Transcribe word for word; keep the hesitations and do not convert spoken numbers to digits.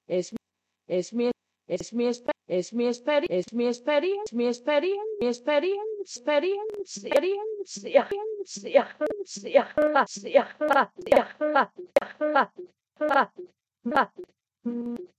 es es mi es mi espe- es mi experi- es mi experiencia mi experiencia mi experiencia experiencia experiencia